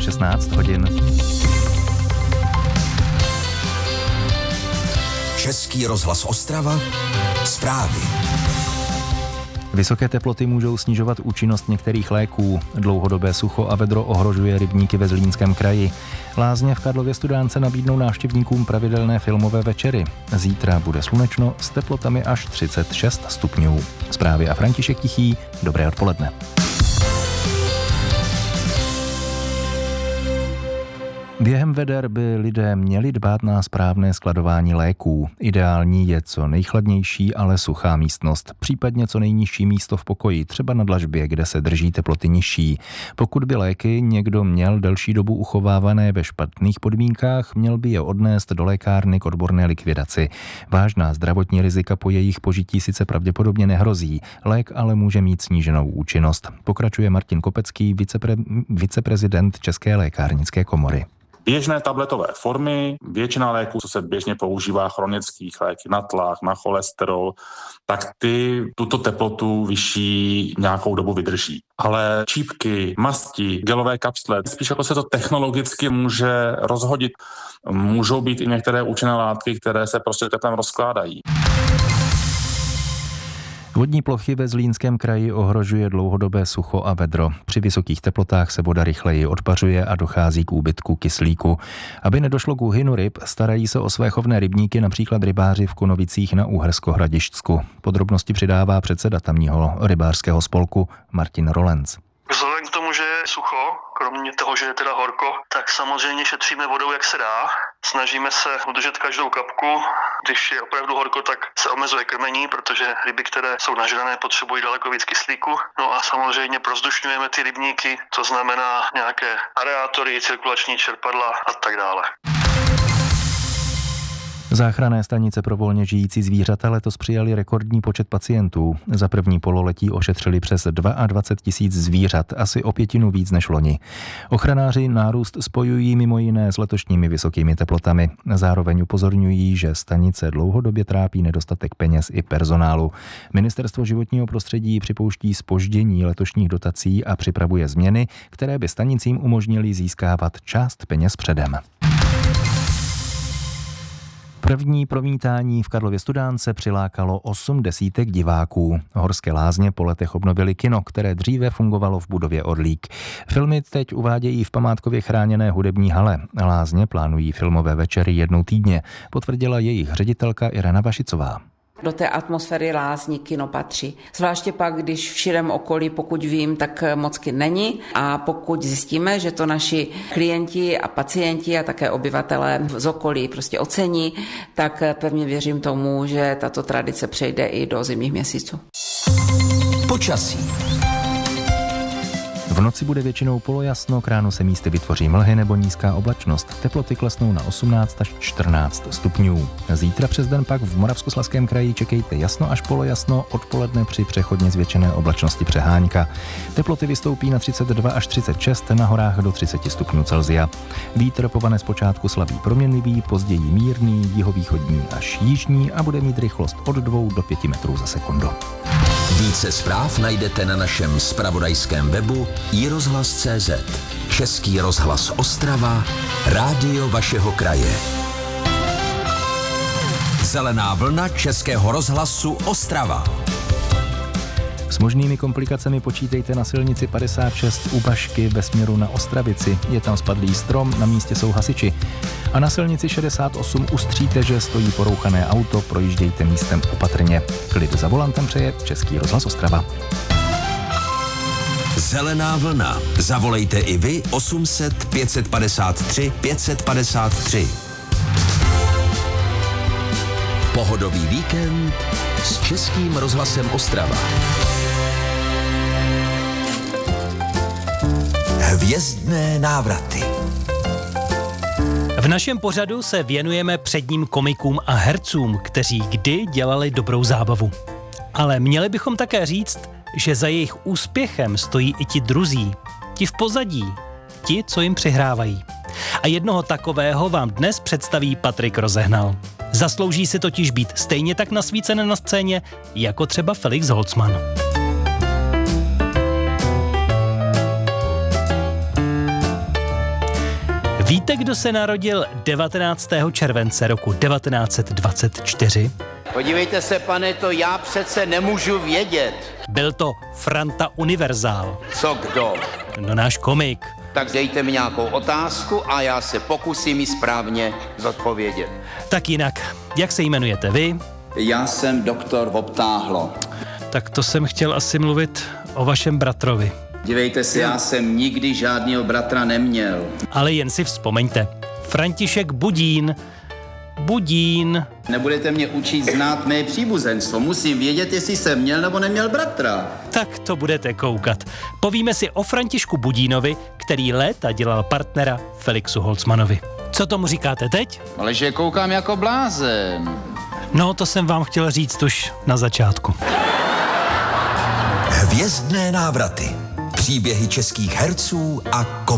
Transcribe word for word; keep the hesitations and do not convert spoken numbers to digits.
šestnáct hodin. Český rozhlas Ostrava, zprávy. Vysoké teploty můžou snižovat účinnost některých léků. Dlouhodobé sucho a vedro ohrožuje rybníky ve Zlínském kraji. Lázně v Karlově Studánce nabídnou návštěvníkům pravidelné filmové večery. Zítra bude slunečno s teplotami až třicet šest stupňů. Zprávy a František Tichý. Dobré odpoledne. Během veder by lidé měli dbát na správné skladování léků. Ideální je co nejchladnější, ale suchá místnost, případně co nejnižší místo v pokoji, třeba na dlažbě, kde se drží teploty nižší. Pokud by léky někdo měl delší dobu uchovávané ve špatných podmínkách, měl by je odnést do lékárny k odborné likvidaci. Vážná zdravotní rizika po jejich požití sice pravděpodobně nehrozí, lék ale může mít sníženou účinnost. Pokračuje Martin Kopecký, vicepre- viceprezident České lékárnické komory. Běžné tabletové formy, většina léků, co se běžně používá, chronických léky na tlak, na cholesterol, tak ty tuto teplotu vyšší nějakou dobu vydrží. Ale čípky, masti, gelové kapsle, spíš jako se to technologicky může rozhodit. Můžou být i některé účinné látky, které se prostě teplem rozkládají. Vodní plochy ve Zlínském kraji ohrožuje dlouhodobé sucho a vedro. Při vysokých teplotách se voda rychleji odpařuje a dochází k úbytku kyslíku. Aby nedošlo k úhynu ryb, starají se o své chovné rybníky například rybáři v Kunovicích na Uhersko-Hradišťsku. Podrobnosti přidává předseda tamního rybářského spolku Martin Rolenc. Vzhledem k tomu, že je sucho, kromě toho, že je teda horko, tak samozřejmě šetříme vodou, jak se dá. Snažíme se udržet každou kapku. Když je opravdu horko, tak se omezuje krmení, protože ryby, které jsou nažrané, potřebují daleko víc kyslíku. No a samozřejmě prozdušňujeme ty rybníky, to znamená nějaké areátory, cirkulační čerpadla a tak dále. Záchranné stanice pro volně žijící zvířata letos přijali rekordní počet pacientů. Za první pololetí ošetřili přes dvacet dva tisíc zvířat, asi o pětinu víc než loni. Ochranáři nárůst spojují mimo jiné s letošními vysokými teplotami. Zároveň upozorňují, že stanice dlouhodobě trápí nedostatek peněz i personálu. Ministerstvo životního prostředí připouští zpoždění letošních dotací a připravuje změny, které by stanicím umožnily získávat část peněz předem. První promítání v Karlově Studánce přilákalo osm desítek diváků. Horské lázně po letech obnovili kino, které dříve fungovalo v budově Orlík. Filmy teď uvádějí v památkově chráněné hudební hale. Lázně plánují filmové večery jednou týdně, potvrdila jejich ředitelka Irena Vašicová. Do té atmosféry lázní kino patří. Zvláště pak, když v širém okolí, pokud vím, tak moc kin není. A pokud zjistíme, že to naši klienti a pacienti a také obyvatelé z okolí prostě ocení, tak pevně věřím tomu, že tato tradice přejde i do zimních měsíců. Počasí. V noci bude většinou polojasno, k ránu se místy vytvoří mlhy nebo nízká oblačnost. Teploty klesnou na osmnáct až čtrnáct stupňů. Zítra přes den pak v Moravskoslezském kraji čekejte jasno až polojasno, odpoledne při přechodně zvětšené oblačnosti přehánka. Teploty vystoupí na třicet dva až třicet šest, na horách do třicet stupňů Celsia. Vítr povane zpočátku slabý proměnlivý, později mírný, jihovýchodní až jižní a bude mít rychlost od dvou do pěti metrů za sekundu. Více zpráv najdete na našem zpravodajském webu i rozhlas tečka cé zet. Český rozhlas Ostrava, rádio vašeho kraje. Zelená vlna Českého rozhlasu Ostrava. S možnými komplikacemi počítejte na silnici padesát šest u Bašky ve směru na Ostravici. Je tam spadlý strom, na místě jsou hasiči. A na silnici šedesát osm u Stříteže stojí porouchané auto, projíždějte místem opatrně. Klid za volantem přeje Český rozhlas Ostrava. Zelená vlna. Zavolejte i vy osm set pět set padesát tři pět set padesát tři. Pohodový víkend s Českým rozhlasem Ostrava. Hvězdné návraty. V našem pořadu se věnujeme předním komikům a hercům, kteří kdy dělali dobrou zábavu. Ale měli bychom také říct, že za jejich úspěchem stojí i ti druzí, ti v pozadí, ti, co jim přihrávají. A jednoho takového vám dnes představí Patrik Rozehnal. Zaslouží si totiž být stejně tak nasvícen na scéně, jako třeba Felix Holzmann. Víte, kdo se narodil devatenáctého července roku devatenáct set dvacet čtyři? Podívejte se, pane, to já přece nemůžu vědět. Byl to Franta Univerzál. Co kdo? No náš komik. Tak dejte mi nějakou otázku a já se pokusím ji správně zodpovědět. Tak jinak, jak se jmenujete vy? Já jsem doktor Obtáhlo. Tak to jsem chtěl asi mluvit o vašem bratrovi. Dívejte se, já jsem nikdy žádného bratra neměl. Ale jen si vzpomeňte. František Budín. Budín. Nebudete mě učit znát mé příbuzenstvo. Musím vědět, jestli jsem měl nebo neměl bratra. Tak to budete koukat. Povíme si o Františku Budínovi, který léta dělal partnera Felixu Holzmanovi. Co tomu říkáte teď? Ale že koukám jako blázen. No, to jsem vám chtěl říct už na začátku. Hvězdné návraty. Příběhy českých herců a komiků.